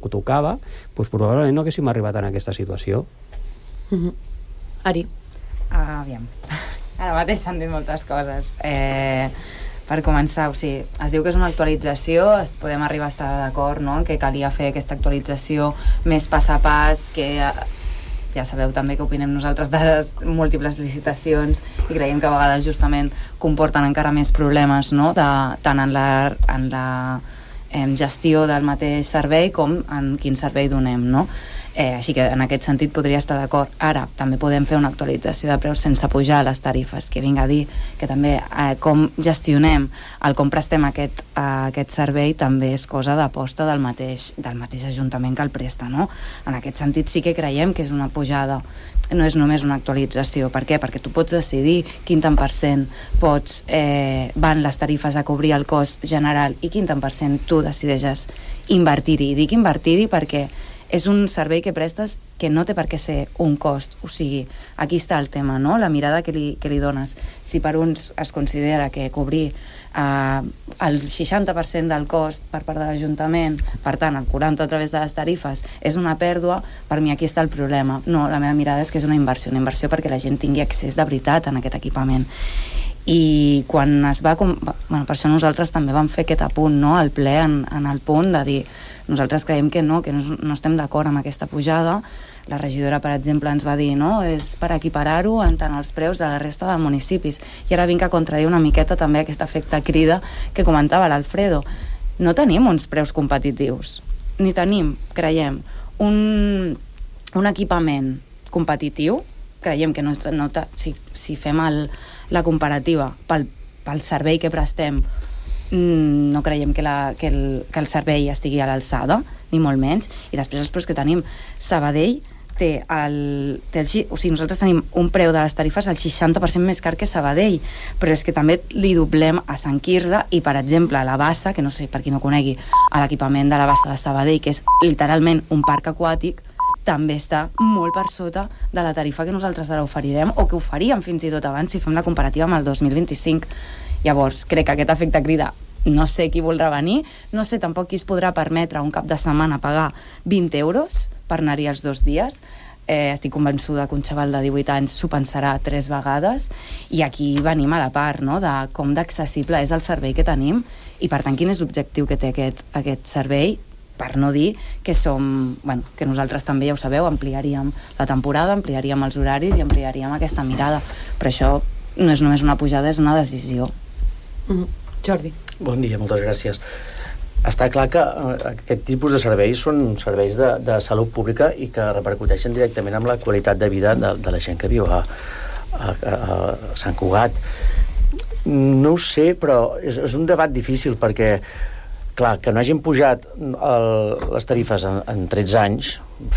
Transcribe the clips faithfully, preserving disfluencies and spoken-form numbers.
ho tocava, doncs probablement no haguéssim arribat en aquesta situació. Mm-hmm. Ari? Uh, aviam. Ara mateix s'han dit moltes coses. Eh, per començar, o sigui, es diu que és una actualització, es podem arribar a estar d'acord, no?, que calia fer aquesta actualització més pas a pas, que ja sabeu també que opinem nosaltres de les múltiples licitacions i creiem que a vegades justament comporten encara més problemes, no?, de, tant en la, en la eh, gestió del mateix servei com en quin servei donem, no? Eh, així que en aquest sentit podria estar d'acord. Ara, també podem fer una actualització de preus sense pujar les tarifes, que vinga a dir que també eh, com gestionem el com prestem aquest, eh, aquest servei també és cosa d'aposta del mateix, del mateix ajuntament que el presta, no? En aquest sentit sí que creiem que és una pujada, no és només una actualització. Per què? Perquè tu pots decidir quin tant per cent pots, eh, van les tarifes a cobrir el cost general i quin tant per cent tu decideixes invertir-hi. I dic invertir-hi perquè és un servei que prestes que no té per què ser un cost. O sigui, aquí està el tema, no?, la mirada que li, que li dones. Si per uns es considera que cobrir eh, el seixanta per cent del cost per part de l'Ajuntament, per tant, el quaranta per cent a través de les tarifes, és una pèrdua, per mi aquí està el problema. No, la meva mirada és que és una inversió, una inversió perquè la gent tingui accés de veritat en aquest equipament. I quan es va... Com... Bueno, per això nosaltres també vam fer aquest apunt, no?, al ple, en, en el punt de dir nosaltres creiem que no, que no, no estem d'acord amb aquesta pujada. La regidora, per exemple, ens va dir no, és per equiparar-ho en tant els preus de la resta de municipis. I ara vinc a contradir una miqueta també aquest efecte crida que comentava l'Alfredo. No tenim uns preus competitius, ni tenim, creiem, un, un equipament competitiu. Creiem que no, no, si, si fem el, la comparativa pel, pel servei que prestem, no creiem que, la, que, el, que el servei estigui a l'alçada, ni molt menys. I després els preus que tenim, Sabadell té el, té el, o sigui, nosaltres tenim un preu de les tarifes el seixanta per cent més car que Sabadell, però és que també li doblem a Sant Quirze i, per exemple, a la Bassa, que no sé, per qui no conegui, a l'equipament de la Bassa de Sabadell, que és literalment un parc aquàtic, també està molt per sota de la tarifa que nosaltres ara oferirem, o que oferíem fins i tot abans si fem la comparativa amb el dos mil vint-i-cinc. Llavors, crec que aquest efecte crida, no sé qui voldrà venir, no sé tampoc qui es podrà permetre un cap de setmana pagar vint euros per anar-hi els dos dies. Eh, estic convençuda que un xaval de divuit anys s'ho pensarà tres vegades, i aquí venim a la part, no?, de com d'accessible és el servei que tenim i, per tant, quin és l'objectiu que té aquest, aquest servei, per no dir que som, bueno, que nosaltres també, ja ho sabeu, ampliaríem la temporada, ampliaríem els horaris i ampliaríem aquesta mirada. Però això no és només una pujada, és una decisió. Mm-hmm. Jordi. Bon dia, moltes gràcies. Està clar que aquest tipus de serveis són serveis de, de salut pública i que repercuteixen directament amb la qualitat de vida de, de la gent que viu a, a, a Sant Cugat. No ho sé, però és, és un debat difícil perquè, clar, que no hagin pujat el, les tarifes en, en tretze anys,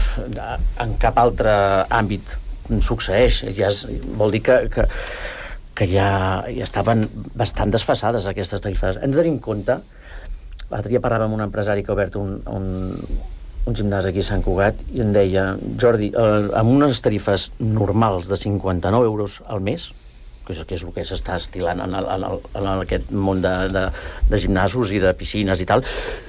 en cap altre àmbit succeeix. Ja és, vol dir que, que, que ja, ja estaven bastant desfasades aquestes tarifes. Hem de tenir en compte, l'altre dia parlàvem amb un empresari que ha obert un, un, un gimnàs aquí a Sant Cugat i em deia, Jordi, eh, amb unes tarifes normals de cinquanta-nou euros al mes, que és, que és el que s'està estilant en, el, en, el, en aquest món de, de, de gimnasos i de piscines i tal,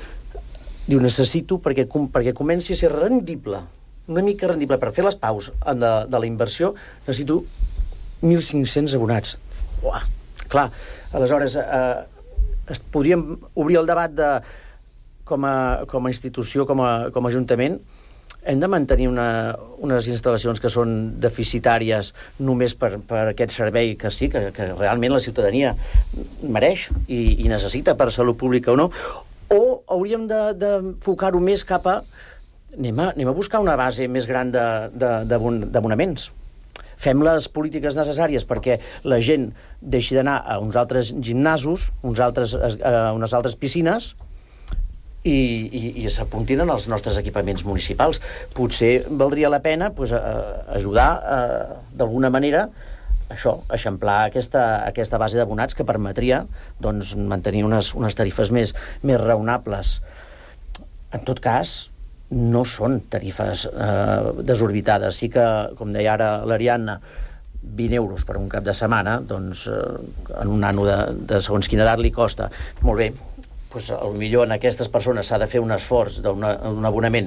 diu, necessito, perquè, perquè comenci a ser rendible, una mica rendible, per fer les paus de, de la inversió, necessito mil cinc-cents abonats. Uah, clar, aleshores eh, es, podríem obrir el debat de com a, com a institució, com a, com a ajuntament, hem de mantenir una, unes instal·lacions que són deficitàries només per, per aquest servei que sí, que, que realment la ciutadania mereix i, i necessita per salut pública o no, o hauríem d'enfocar-ho més cap a anem a, anem a buscar una base més gran d'abonaments. Fem les polítiques necessàries perquè la gent deixi d'anar a uns altres gimnasos, uns altres, a unes altres piscines i, i, i s'apuntin en els nostres equipaments municipals. Potser valdria la pena pues, a, ajudar a, d'alguna manera això, eixamplar aquesta, aquesta base d'abonats que permetria doncs, mantenir unes, unes tarifes més, més raonables. En tot cas, no són tarifes eh, desorbitades. Sí que, com deia ara l'Ariadna, vint euros per un cap de setmana, doncs eh, en un nano de, de segons quina edat li costa. Molt bé, doncs, potser en aquestes persones s'ha de fer un esforç d'un abonament